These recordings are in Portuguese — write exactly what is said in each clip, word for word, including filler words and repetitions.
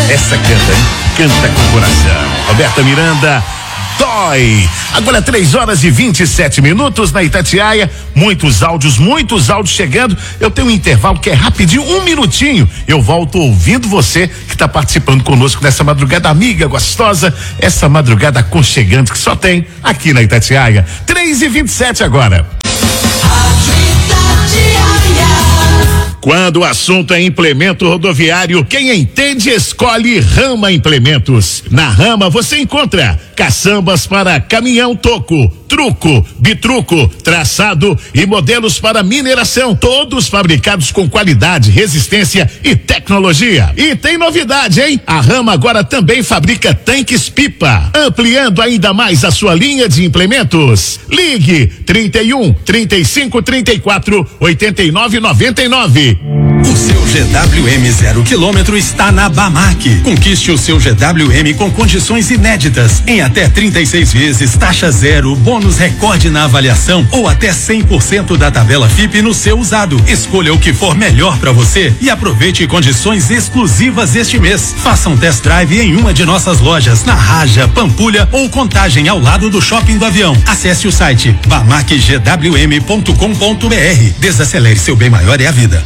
Essa canta, hein? Canta com o coração. Roberta Miranda, Dói. Agora três horas e vinte e sete minutos na Itatiaia. Muitos áudios, muitos áudios chegando. Eu tenho um intervalo que é rapidinho, um minutinho. Eu volto ouvindo você que está participando conosco nessa madrugada amiga, gostosa, essa madrugada aconchegante que só tem aqui na Itatiaia. três e vinte e sete agora. Quando o assunto é implemento rodoviário, quem entende escolhe Rama Implementos. Na Rama você encontra caçambas para caminhão toco, truco, bitruco, traçado e modelos para mineração, todos fabricados com qualidade, resistência e tecnologia. E tem novidade, hein? A Rama agora também fabrica tanques pipa, ampliando ainda mais a sua linha de implementos. Ligue trinta e um, trinta e cinco, trinta e quatro, oitenta e nove, noventa e nove. O seu G W M zero quilômetro está na Bamac. Conquiste o seu G W M com condições inéditas, em até trinta e seis vezes, taxa zero, bônus recorde na avaliação ou até cem por cento da tabela F I P no seu usado. Escolha o que for melhor para você e aproveite condições exclusivas este mês. Faça um test drive em uma de nossas lojas na Raja, Pampulha ou Contagem, ao lado do Shopping do Avião. Acesse o site bamac g w m ponto com ponto b r. Desacelere, seu bem maior é a vida.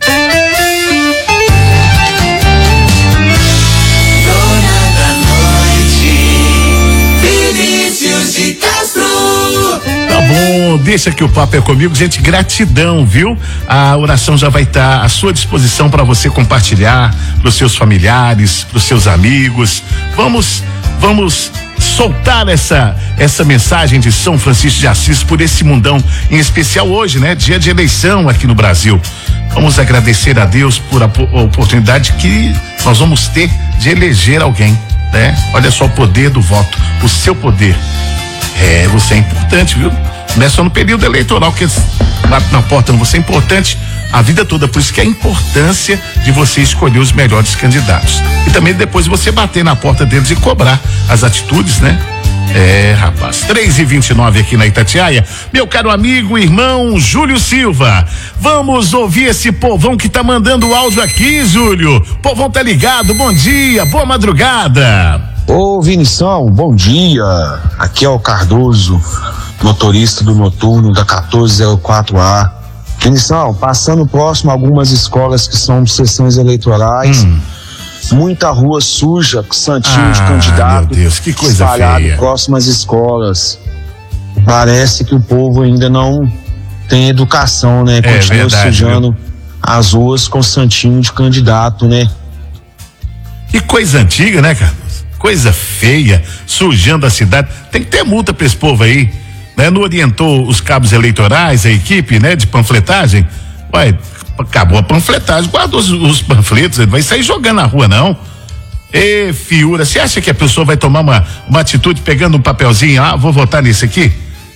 Tá bom, deixa que o papo é comigo, gente, gratidão, viu? A oração já vai estar à sua disposição para você compartilhar para os seus familiares, para os seus amigos. Vamos, vamos soltar essa essa mensagem de São Francisco de Assis por esse mundão, em especial hoje, né? Dia de eleição aqui no Brasil. Vamos agradecer a Deus por a, a oportunidade que nós vamos ter de eleger alguém, né? Olha só o poder do voto, o seu poder. É, você é importante, viu? Não é só no período eleitoral que bate na porta, não. Você é importante a vida toda, por isso que é a importância de você escolher os melhores candidatos. E também depois você bater na porta deles e cobrar as atitudes, né? É, rapaz, três e vinte e nove aqui na Itatiaia. Meu caro amigo, irmão Júlio Silva, vamos ouvir esse povão que tá mandando áudio aqui, Júlio. Povão tá ligado, bom dia, boa madrugada. Ô Vinição, bom dia, aqui é o Cardoso, motorista do noturno da quatorze zero quatro A. Vinição, passando próximo a algumas escolas que são de sessões eleitorais, hum. muita rua suja, com santinho ah, de candidato, meu Deus, que coisa espalhado feia. em próximas escolas. Parece que o povo ainda não tem educação, né? É, continua verdade, sujando viu? as ruas com santinho de candidato, né? Que coisa antiga, né, cara? Coisa feia, sujando a cidade. Tem que ter multa pra esse povo aí, né? Não orientou os cabos eleitorais, a equipe, né? De panfletagem. Ué, acabou a panfletagem, guardou os, os panfletos, ele vai sair jogando na rua, não. Ê, fiura, você acha que a pessoa vai tomar uma, uma atitude pegando um papelzinho, ah, vou votar nesse aqui?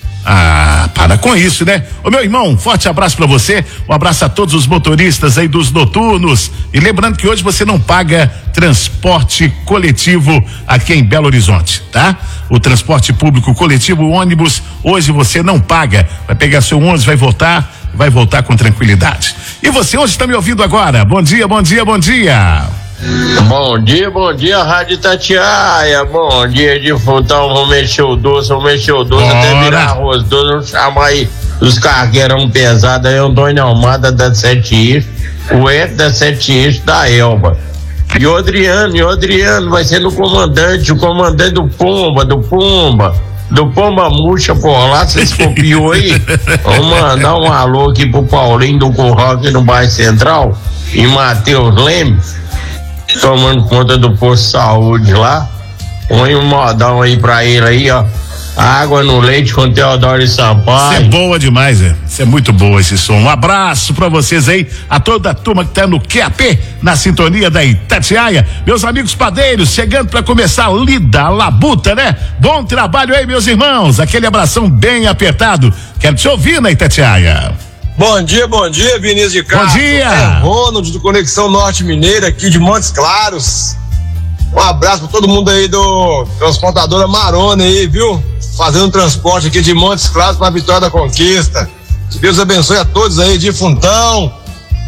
Ah, para com isso, né? Ô meu irmão, um forte abraço pra você, um abraço a todos os motoristas aí dos noturnos, e lembrando que hoje você não paga transporte coletivo aqui em Belo Horizonte, tá? O transporte público coletivo, o ônibus, hoje você não paga, vai pegar seu ônibus, vai voltar, vai voltar com tranquilidade. E você hoje está me ouvindo agora, bom dia, bom dia, bom dia. Bom dia, bom dia, Rádio Itatiaia. Bom dia, defuntão. Vamos mexer o doce, vamos mexer o doce. Bora. Até virar arroz doce. Vamos chamar aí os cargueirão pesados aí. Antônio Almada da Sete Eixos, o Ed da Sete Eixos da Elba. E o Adriano, e o Adriano vai ser no comandante, o comandante do Pomba, do Pomba. Do Pomba Murcha por lá, vocês copiou aí? Vamos mandar um alô aqui pro Paulinho do Curral aqui no bairro Central e Matheus Leme, tomando conta do posto de saúde lá. Põe um modão aí pra ele aí, ó. Água no leite com Teodoro e Sampaio. Isso é boa demais, é. Isso é muito boa esse som. Um abraço pra vocês aí, a toda a turma que tá no Q A P, na sintonia da Itatiaia. Meus amigos padeiros, chegando pra começar a lida, a labuta, né? Bom trabalho aí, meus irmãos. Aquele abração bem apertado. Quero te ouvir na Itatiaia. Bom dia, bom dia, Vinícius de Castro. Bom dia. É Ronald do Conexão Norte Mineira, aqui de Montes Claros. Um abraço pra todo mundo aí do Transportadora Marona aí, viu? Fazendo transporte aqui de Montes Claros pra Vitória da Conquista. Que Deus abençoe a todos aí, de Funtão.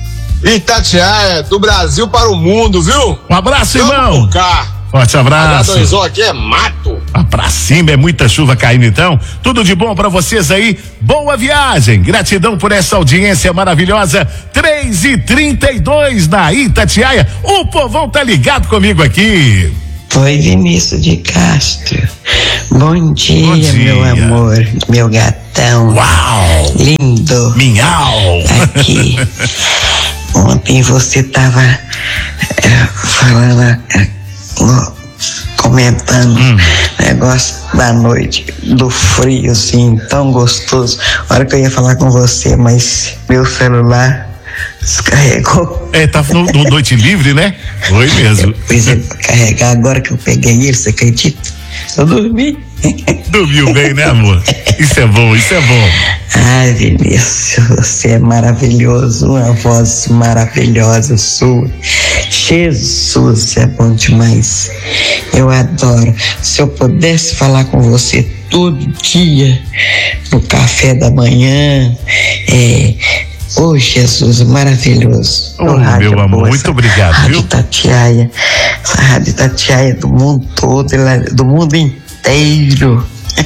Itatiaia, do Brasil para o mundo, viu? Um abraço, Tamo irmão. por cá. Forte abraço. H dois O aqui é mato. Ah, pra cima é muita chuva caindo então. Tudo de bom pra vocês aí. Boa viagem. Gratidão por essa audiência maravilhosa. três e trinta e dois na Itatiaia. O povão tá ligado comigo aqui. Oi, Vinícius de Castro. Bom dia, Bom dia. meu amor, meu gatão. Uau! Lindo. Minhau! Aqui. Ontem você tava é, falando, é, comentando hum. negócio da noite, do frio, assim, tão gostoso. A hora que eu ia falar com você, mas meu celular descarregou. É, tá no, no Noite Livre, né? Foi mesmo. Pois é, carregar agora que eu peguei ele, você acredita? Eu dormi. Dormiu bem, né, amor? Isso é bom, isso é bom. Ai, Vinícius, você é maravilhoso, uma voz maravilhosa sua. Jesus, é bom demais. Eu adoro. Se eu pudesse falar com você todo dia, no café da manhã, é... Oh, Jesus, maravilhoso. Oh, meu amor, boa, muito obrigado, Rádio viu? Itatiaia, essa Rádio Itatiaia é do mundo todo, ela é do mundo inteiro.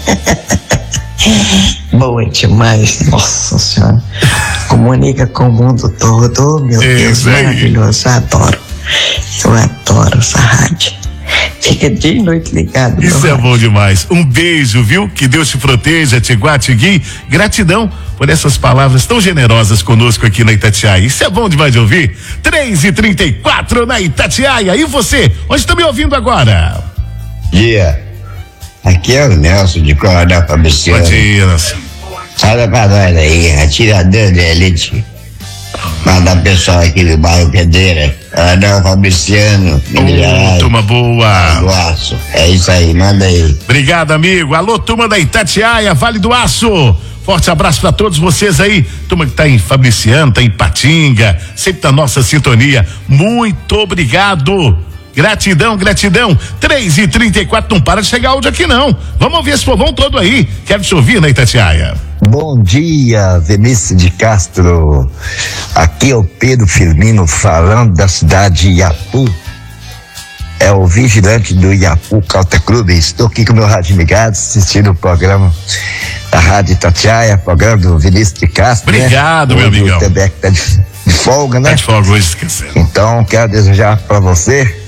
Boa demais, nossa senhora. Comunica com o mundo todo, oh, meu é, Deus, maravilhoso, eu adoro. Eu adoro essa rádio. Fica dia e noite ligado. Isso é rádio. Bom demais. Um beijo, viu? Que Deus te proteja, te guarde, te guie. Gratidão por essas palavras tão generosas conosco aqui na Itatiaia. Isso é bom demais de ouvir. três e trinta e quatro na Itatiaia. E você? Onde está me ouvindo agora? Dia. Aqui é o Nelson de Coronel Fabriciano. Bom dia, Nelson. Fala pra nós aí, atirador de elite. Manda pessoal aqui do bairro Pedreira. Coronel Fabriciano. Oh, turma boa. Do Aço. É isso aí, manda aí. Obrigado, amigo. Alô, turma da Itatiaia, Vale do Aço. Forte abraço para todos vocês aí, turma que tá em Fabriciano, tá em Patinga, sempre na nossa sintonia. Muito obrigado. Gratidão, gratidão. três e trinta e quatro, não para de chegar áudio aqui não. Vamos ouvir esse povão todo aí. Quero te ouvir na Itatiaia. Bom dia, Vinícius de Castro. Aqui é o Pedro Firmino falando da cidade de Iapu. É o vigilante do Iapu Country Club. Estou aqui com o meu rádio ligado, assistindo o programa da Rádio Itatiaia, programa do Vinícius de Castro. Obrigado, né? meu amigão. O Tebec tá de, de folga, né? Tá de folga hoje, esquecendo. Então, quero desejar para você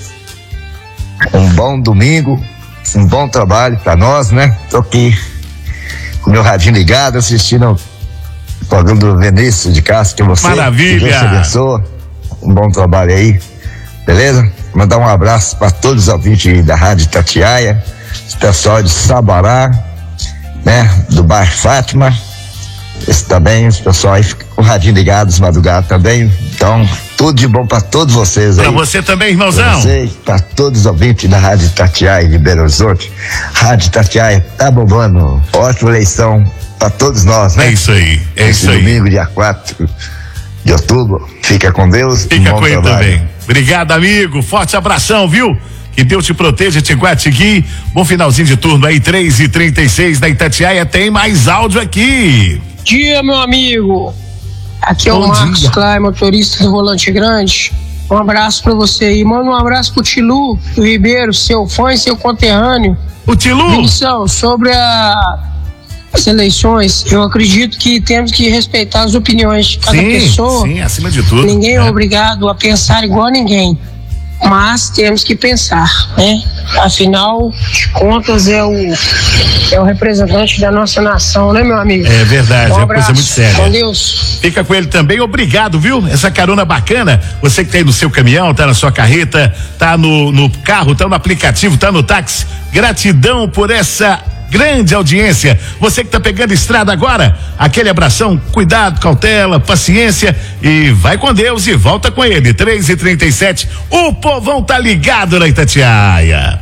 um bom domingo, um bom trabalho para nós, né? Estou aqui com o meu radinho ligado, assistindo o programa do Vinícius de Castro, que você. Maravilha! Que Deus te abençoe. Um bom trabalho aí, beleza? Mandar um abraço para todos os ouvintes da Rádio Itatiaia, o pessoal de Sabará, né? Do bairro Fátima. Esse também, os pessoal aí fica com o radinho ligado, os madrugados também. Então, tudo de bom para todos vocês aí. Pra você também, irmãozão. Pra vocês, pra todos os ouvintes da Rádio Itatiaia de Belo Horizonte. Rádio Itatiaia tá bombando. Ótima eleição para todos nós, né? É isso aí, é Esse isso aí. domingo, dia quatro de outubro. Fica com Deus. Fica um com ele trabalho. também. Obrigado, amigo. Forte abração, viu? Que Deus te proteja, te guarde, te guie. Bom finalzinho de turno aí, três e trinta e seis da Itatiaia. Tem mais áudio aqui. Dia, meu amigo. Aqui é Bom o Marcos dia. Clay, motorista do Volante Grande. Um abraço pra você aí. Manda um abraço pro Tilu do Ribeiro, seu fã e seu conterrâneo. O Tilu. Vinição, sobre a, as eleições, eu acredito que temos que respeitar as opiniões de cada Sim, pessoa. sim, acima de tudo. Ninguém é né? obrigado a pensar igual a ninguém. Mas temos que pensar, né? Afinal de contas, é o, é o representante da nossa nação, né, meu amigo? É verdade, Um é abraço. coisa muito séria. Com Deus. Fica com ele também, obrigado, viu? Essa carona bacana, você que tá aí no seu caminhão, tá na sua carreta, tá no, no carro, tá no aplicativo, tá no táxi, gratidão por essa grande audiência. Você que tá pegando estrada agora, aquele abração, cuidado, cautela, paciência e vai com Deus e volta com ele. três e trinta e sete, o povão tá ligado na Itatiaia.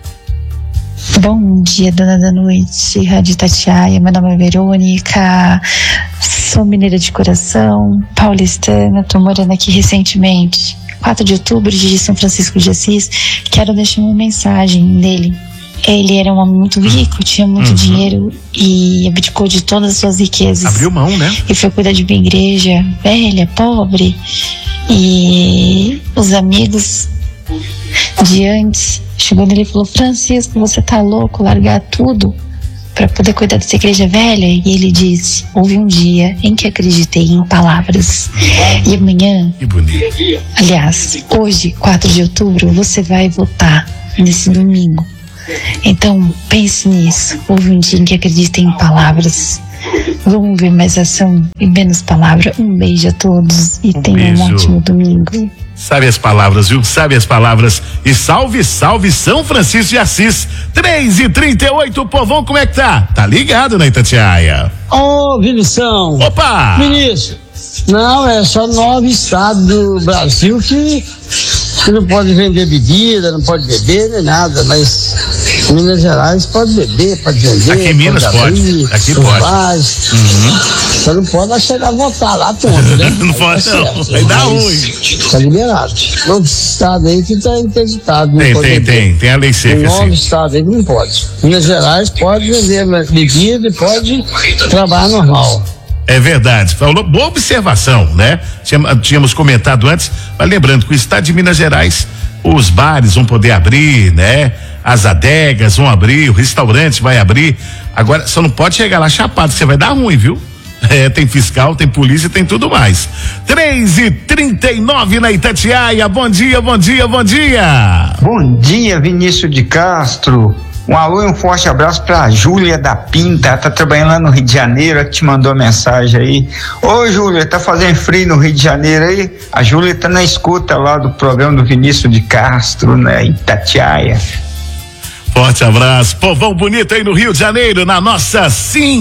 Bom dia, dona da noite, Rádio Itatiaia, meu nome é Verônica, sou mineira de coração, paulistana, tô morando aqui recentemente, quatro de outubro de São Francisco de Assis. Quero deixar uma mensagem dele ele era um homem muito rico, tinha muito uhum. dinheiro e abdicou de todas as suas riquezas. Abriu mão, né? E foi cuidar de uma igreja velha, pobre. E os amigos de antes chegou nele e falou: Francisco, você tá louco, largar tudo para poder cuidar dessa igreja velha? E ele disse: houve um dia em que acreditei em palavras. E amanhã, que bonito. Aliás, hoje, quatro de outubro, você vai votar nesse domingo. Então, pense nisso. Houve um dia em que acreditei em palavras. Vamos ver mais ação e menos palavra. Um beijo a todos e um tenham um ótimo domingo. Sabe as palavras, viu? Sabe as palavras. E salve, salve São Francisco de Assis. três e trinta e oito, povão, como é que tá? Tá ligado na Itatiaia? Ô, oh, Vinição. Opa! Ministro, não, é só nove estados do Brasil que, que não pode vender bebida, não pode beber nem nada, mas Minas Gerais pode beber, pode vender. Aqui em Minas pode, abrir, aqui pode. Bares, uhum. Só não pode lá chegar a votar lá, ponto, né? Não pode tá não, vai dar ruim. Tá liberado. Outros estados aí que tá interditado. Tem, tem, beber. tem, tem a lei seca. Tem nove estados aí que não pode. Minas Gerais pode vender bebida e pode trabalhar normal. É verdade, falou, boa observação, né? Tínhamos comentado antes, mas lembrando que o estado de Minas Gerais, os bares vão poder abrir, né? As adegas vão abrir, o restaurante vai abrir. Agora, só não pode chegar lá chapado, você vai dar ruim, viu? É, tem fiscal, tem polícia, tem tudo mais. três e trinta e nove na Itatiaia. Bom dia, bom dia, bom dia. Bom dia, Vinícius de Castro. Um alô e um forte abraço pra Júlia da Pinta, tá trabalhando lá no Rio de Janeiro, que te mandou mensagem aí. Ô Júlia, tá fazendo frio no Rio de Janeiro aí? A Júlia tá na escuta lá do programa do Vinícius de Castro, né, Itatiaia. Forte abraço, povão bonito aí no Rio de Janeiro, na nossa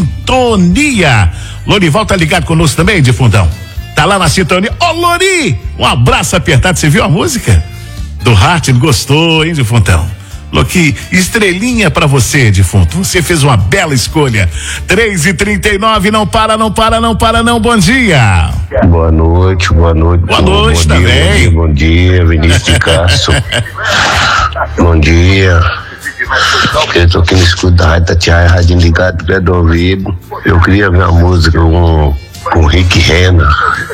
sintonia. Lorival tá ligado conosco também, Difundão? Tá lá na sintonia. Ô Lori, um abraço apertado, você viu a música? Do Hart, gostou, hein, Difundão? Que estrelinha pra você, defunto. Você fez uma bela escolha. três e trinta e nove, não para, não para, não para, não. Bom dia. Boa noite, boa noite. Boa noite bom também. Dia, bom dia, bom dia, Vinícius de Castro. Bom dia. Eu tô aqui no escudo da Rádio Itatiaia, Rádio Ligado, pé do ouvido. Eu queria ver uma música com, com Rick Renner.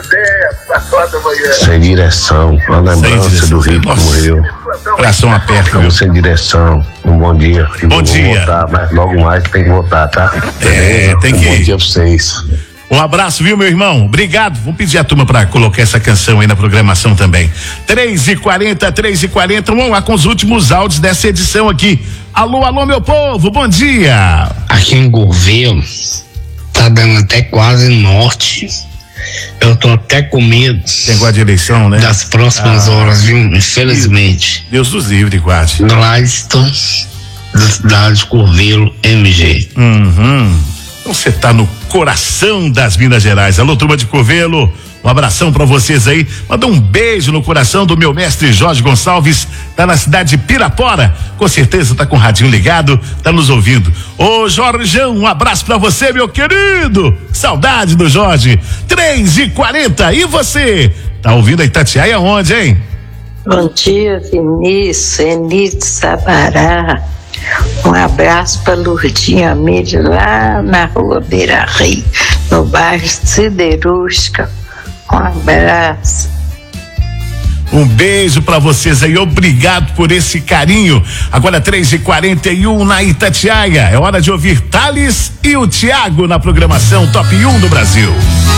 Sem direção, uma lembrança direção. do Rick que morreu. Coração aperto, viu? Sem direção. Um bom dia. Bom dia. Votar, mas logo mais tem que votar, tá? É, tem um que Bom dia pra vocês. Um abraço, viu, meu irmão? Obrigado. Vamos pedir a turma pra colocar essa canção aí na programação também. três e quarenta, três e quarenta. Vamos lá com os últimos áudios dessa edição aqui. Alô, alô, meu povo, bom dia. Aqui em Governo tá dando até quase norte. Eu tô até com medo. Tem guarda de eleição, né? Das próximas ah, horas, viu? Infelizmente. Deus dos livre, guarde. Gladstone, da cidade de Curvelo, M G. Uhum. Então você tá no coração das Minas Gerais. Alô, turma de Curvelo. Um abração pra vocês aí. Manda um beijo no coração do meu mestre Jorge Gonçalves, tá na cidade de Pirapora. Com certeza tá com o radinho ligado, tá nos ouvindo. Ô Jorjão, um abraço pra você, meu querido. Saudade do Jorge. três e quarenta. E você? Tá ouvindo a Itatiaia onde, hein? Bom dia, Vinícius, Enito Sabará. Um abraço para Lourdinha Mire lá na rua Beira Rio, no bairro Siderúrgica. Um abraço. Um beijo pra vocês aí, obrigado por esse carinho. Agora três e quarenta e um na Itatiaia. É hora de ouvir Thales e o Thiago na programação Top um do Brasil.